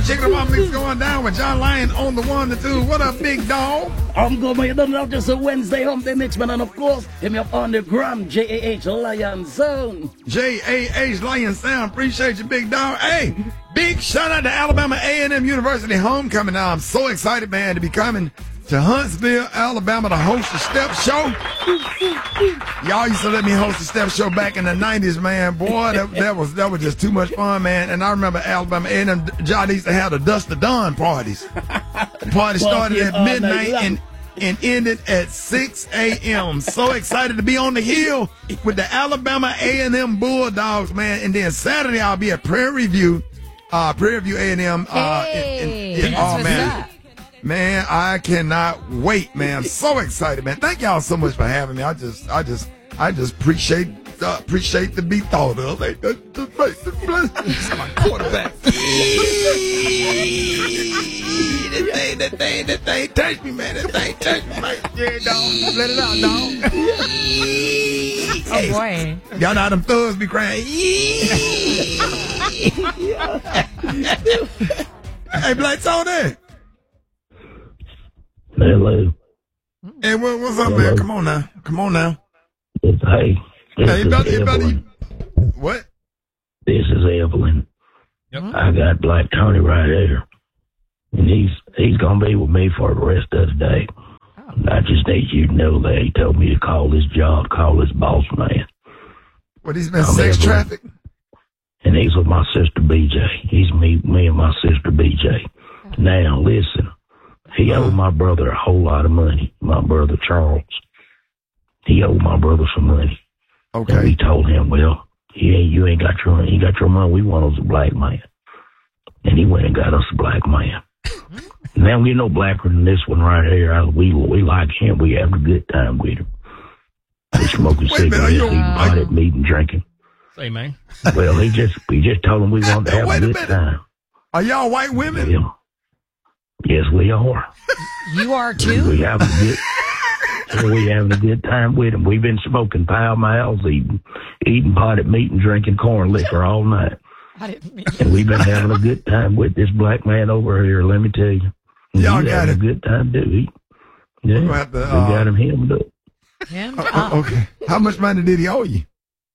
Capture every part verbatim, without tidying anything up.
down. Chicken and Mix going down with John Lyon on the one, the two. What up, big dog? I'm good, man. You don't know, just a Wednesday Hump Day Mix, man. And of course, hit me up on the gram, J A H Lion Sound. J A H Lion Sound. Appreciate you, big dog. Hey, big shout out to Alabama A and M University homecoming. Now, I'm so excited, man, to be coming to Huntsville, Alabama to host the Step Show. Y'all used to let me host the Step Show back in the nineties, man. Boy, that, that was that was just too much fun, man. And I remember Alabama A and M, John used to have the Dust to Dawn parties. The party started at midnight and, and ended at six a.m. So excited to be on the hill with the Alabama A and M Bulldogs, man. And then Saturday, I'll be at Prairie View, uh, Prairie View A and M. Uh, hey, in, in, in, that's oh, what's man. up. Man, I cannot wait, man. I'm so excited, man. Thank y'all so much for having me. I just, I just, I just appreciate, uh, appreciate to be thought of. Like, the, the, the, the, my quarterback. The thing, the thing, the thing, touch me, man. The thing, touch me, man. Yeah, dog. Let it out, dog. Oh boy. Y'all know how them thugs be crying. Hey, Black Tony. Hello. Hey, what, what's up, man? Come on now. Come on now. It's, hey, this Hey, is about, about, Evelyn. what? This is Evelyn. Yep. I got Black Tony right here. And he's he's going to be with me for the rest of the day. Oh. I just need you to know that he told me to call his job, call his boss man. What, he's been I'm sex Evelyn. traffic? And he's with my sister B J. He's me, me and my sister B J. Now, listen. He owed my brother a whole lot of money, my brother Charles. He owed my brother some money. Okay. And we told him, well, he ain't, you ain't got your you got your money. We want us a black man. And he went and got us a black man. Now, we no blacker than this one right here. I, we we like him. We have a good time with him. We smoking Wait a minute, are cigarettes, you- eating are you- potted meat, and drinking. Say, man. Well, he just we just told him we wanted to have Wait a a good minute. time. Are y'all white women? Yeah. Yes, we are. You are We too? having a good, we having a good time with him. We've been smoking Pall Malls, eating, eating potted meat, and drinking corn liquor all night. I didn't mean And we've been having a good time with this black man over here. Let me tell you, Y'all He's got having it. a good time, dude. He, yeah, We're gonna have to, we uh, got him hemmed up. him. Oh, Oh. oh, okay. How much money did he owe you?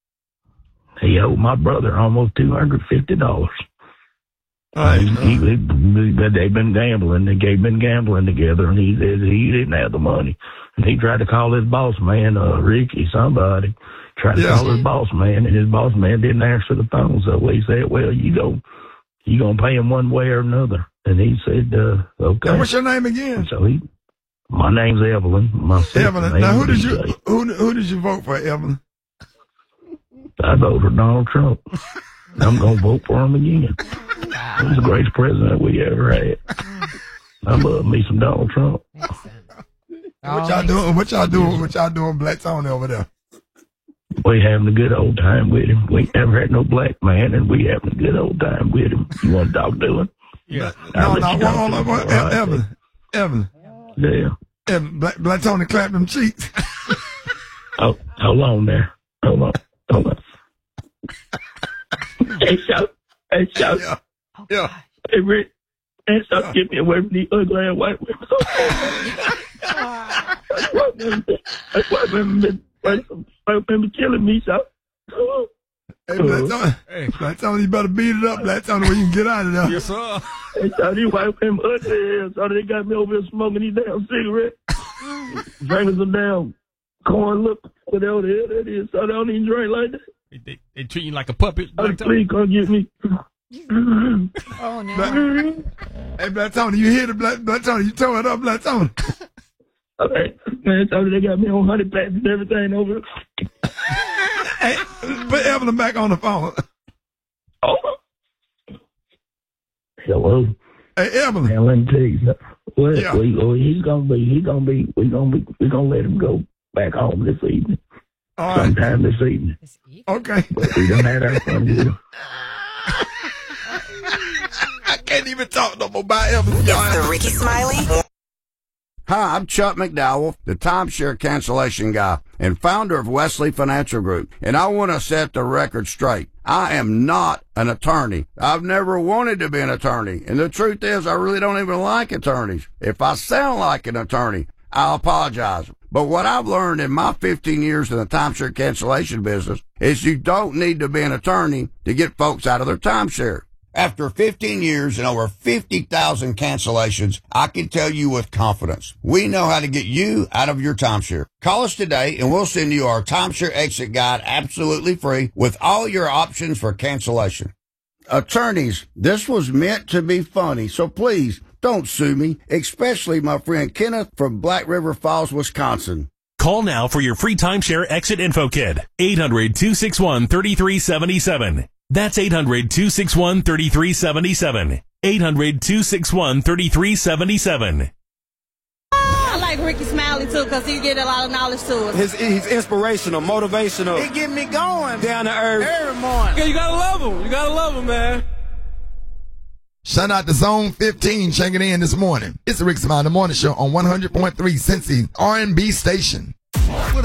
He owed my brother almost two hundred fifty dollars. All right. He, he, he, they've been gambling. They've been gambling together, and he he didn't have the money. And he tried to call his boss man, uh, Ricky, somebody, tried to Yeah. call his boss man, and his boss man didn't answer the phone. So he said, "Well, you go, you gonna pay him one way or another." And he said, uh, "Okay." And what's your name again? So he, my name's Evelyn. My sister Evelyn. name's Now, who did you B J. who who did you vote for, Evelyn? I voted for Donald Trump. I'm gonna vote for him again. He's the greatest president we ever had. I love me some Donald Trump. What y'all doing? What y'all doing? What y'all doing, Black Tony over there? We having a good old time with him. We never had no black man, and we having a good old time with him. You want to talk to him? Yeah. No, I'll no, let you hold talk on, to him hold on. before I say- Evelyn, Evelyn, Yeah. Evelyn, Black, Black Tony clapped them cheeks. Oh, hold on there. Hold on. Hold on. Hey, shout. Hey, shout. Yeah, yeah. Hey, Rick. Hey, stop getting me away from these ugly ass white women. That's why women, that's why women been, white women been killing me, so. Hey, Black Tony, Hey. Black Tony, you better beat it up, Black Tony, when you can get out of there. Yes, sir. Hey, so these white women ugly ass, so they got me over here smoking these damn cigarettes, drinking some damn corn, look, whatever the hell that is, so they don't even drink like that. They, they, they treat you like a puppet. Oh, Black Tony. please come get me. Oh no. Black, hey, Black Tony, you hear the Black, Black Tony, you tore it up, Black Tony. Okay, man, so they got me on honey packs and everything over here. Hey, put Evelyn back on the phone. Oh. Hello. Hey, Evelyn. Man, let me tell you something. Well, Yeah. we, oh, he's gonna be, he's gonna be, we gonna be, we gonna let him go back home this evening, All right. sometime this evening. This evening. Okay. But we done had our fun with him. I can't even talk no more about Evelyn. It's the Ricky Smiley Hi, I'm Chuck McDowell, the timeshare cancellation guy and founder of Wesley Financial Group, and I want to set the record straight. I am not an attorney. I've never wanted to be an attorney, and the truth is I really don't even like attorneys. If I sound like an attorney, I apologize. But what I've learned in my fifteen years in the timeshare cancellation business is you don't need to be an attorney to get folks out of their timeshare. After fifteen years and over fifty thousand cancellations, I can tell you with confidence, we know how to get you out of your timeshare. Call us today and we'll send you our timeshare exit guide absolutely free with all your options for cancellation. Attorneys, this was meant to be funny, so please don't sue me, especially my friend Kenneth from Black River Falls, Wisconsin. Call now for your free timeshare exit info kit. eight hundred, two six one, three three seven seven. That's eight hundred, two six one, three three seven seven. eight hundred, two six one, three three seven seven. I like Ricky Smiley too because he get a lot of knowledge to us. His, he's inspirational, motivational. He get me going. Down to earth. Every morning. Yeah, you gotta love him. You gotta love him, man. Shout out to Zone fifteen checking in this morning. It's the Rick Smiley Morning Show on one hundred point three Cincy R and B station.